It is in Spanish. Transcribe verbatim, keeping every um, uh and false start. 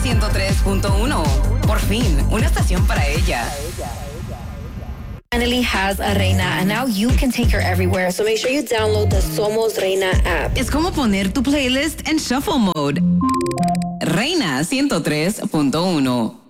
ciento tres punto uno. Por fin, una estación para ella. Finally has a Reina, and now you can take her everywhere. So make sure you download the Somos Reina app. Es como poner tu playlist en shuffle mode. Reina ciento tres punto uno.